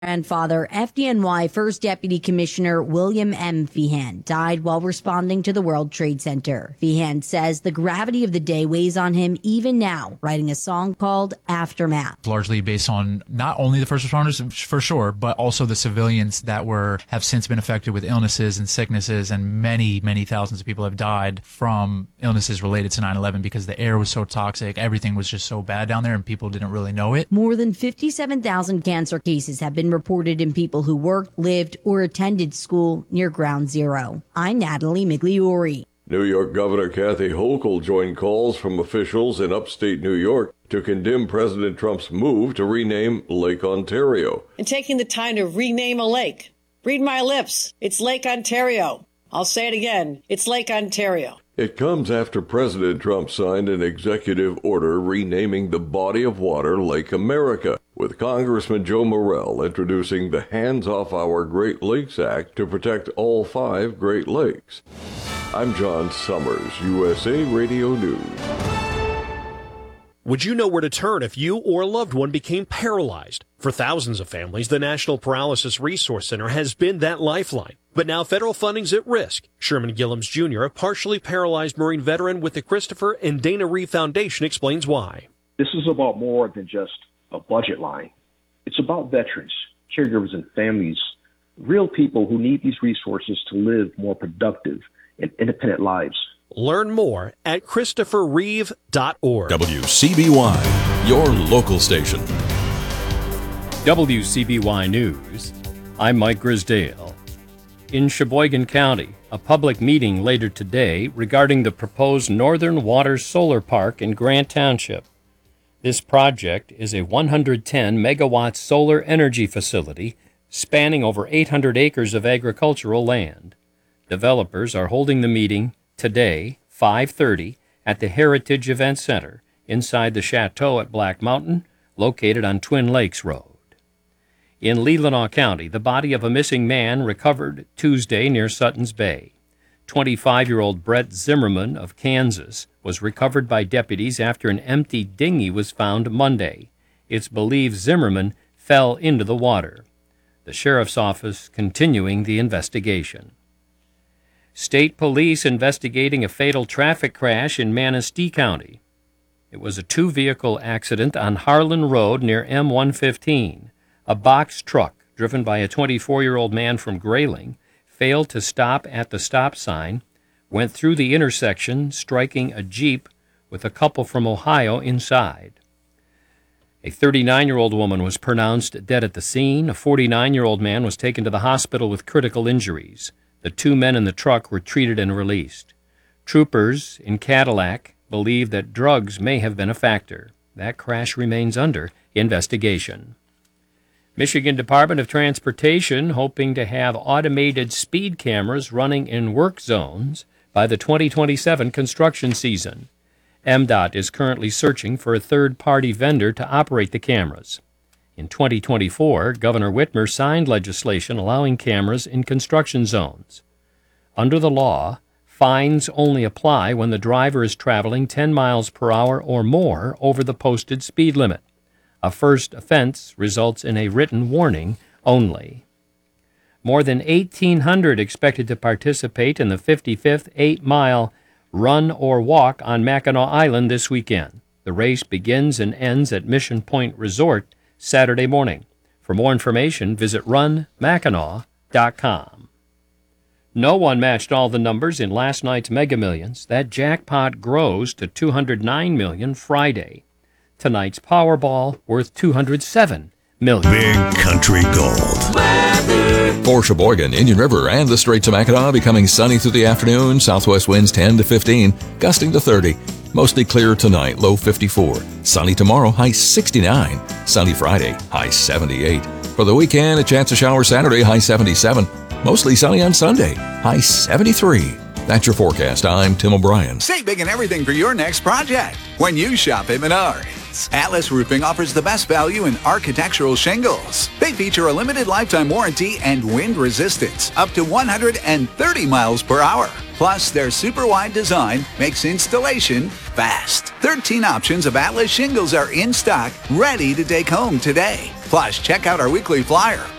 Grandfather, FDNY First Deputy Commissioner William M. Feehan died while responding to the World Trade Center. Feehan says the gravity of the day weighs on him even now, writing a song called Aftermath. Largely based on not only the first responders, for sure, but also the civilians that have since been affected with illnesses and sicknesses, and many, many thousands of people have died from illnesses related to 9/11 because the air was so toxic, everything was just so bad down there, and people didn't really know it. More than 57,000 cancer cases have been reported in people who worked, lived, or attended school near Ground Zero. I'm Natalie Migliori. New York Governor Kathy Hochul joined calls from officials in upstate New York to condemn President Trump's move to rename Lake Ontario. And taking the time to rename a lake. Read my lips. It's Lake Ontario. I'll say it again. It's Lake Ontario. It comes after President Trump signed an executive order renaming the body of water Lake America, with Congressman Joe Morell introducing the Hands Off Our Great Lakes Act to protect all 5 Great Lakes. I'm John Summers, USA Radio News. Would you know where to turn if you or a loved one became paralyzed? For thousands of families, the National Paralysis Resource Center has been that lifeline. But now federal funding's at risk. Sherman Gillums Jr., a partially paralyzed Marine veteran with the Christopher and Dana Reeve Foundation, explains why. This is about more than just a budget line. It's about veterans, caregivers, and families, real people who need these resources to live more productive and independent lives. Learn more at ChristopherReeve.org. WCBY, your local station. WCBY News, I'm Mike Grisdale. In Sheboygan County, a public meeting later today regarding the proposed Northern Water Solar Park in Grant Township. This project is a 110-megawatt solar energy facility spanning over 800 acres of agricultural land. Developers are holding the meeting today, 5:30, at the Heritage Event Center inside the Chateau at Black Mountain, located on Twin Lakes Road. In Leelanau County, the body of a missing man recovered Tuesday near Sutton's Bay. 25-year-old Brett Zimmerman of Kansas was recovered by deputies after an empty dinghy was found Monday. It's believed Zimmerman fell into the water. The sheriff's office continuing the investigation. State police investigating a fatal traffic crash in Manistee County. It was a 2-vehicle accident on Harlan Road near M115. A box truck driven by a 24-year-old man from Grayling failed to stop at the stop sign, went through the intersection, striking a Jeep with a couple from Ohio inside. A 39-year-old woman was pronounced dead at the scene. A 49-year-old man was taken to the hospital with critical injuries. The 2 men in the truck were treated and released. Troopers in Cadillac believe that drugs may have been a factor. That crash remains under investigation. Michigan Department of Transportation hoping to have automated speed cameras running in work zones by the 2027 construction season. MDOT is currently searching for a third-party vendor to operate the cameras. In 2024, Governor Whitmer signed legislation allowing cameras in construction zones. Under the law, fines only apply when the driver is traveling 10 miles per hour or more over the posted speed limit. A first offense results in a written warning only. More than 1,800 expected to participate in the 55th 8-mile run or walk on Mackinac Island this weekend. The race begins and ends at Mission Point Resort Saturday morning. For more information, visit runmackinac.com. No one matched all the numbers in last night's Mega Millions. That jackpot grows to $209 million Friday. Tonight's Powerball worth $207 million. Big Country Gold. For Sheboygan, Indian River, and the Straits of Mackinac, becoming sunny through the afternoon. Southwest winds 10 to 15, gusting to 30. Mostly clear tonight, low 54. Sunny tomorrow, high 69. Sunny Friday, high 78. For the weekend, a chance of shower Saturday, high 77. Mostly sunny on Sunday, high 73. That's your forecast. I'm Tim O'Brien. Save big and everything for your next project when you shop at Menards. Atlas Roofing offers the best value in architectural shingles. They feature a limited lifetime warranty and wind resistance up to 130 miles per hour. Plus, their super wide design makes installation fast. 13 options of Atlas shingles are in stock, ready to take home today. Plus, check out our weekly flyer.